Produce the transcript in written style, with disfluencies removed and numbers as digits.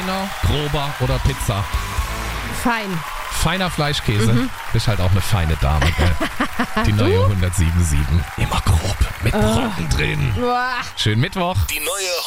Feiner, grober oder Pizza? Fein. Feiner Fleischkäse. Bist halt auch eine feine Dame, gell? Die neue 107.7. Immer grob, mit Brocken drin. Boah. Schönen Mittwoch. Die neue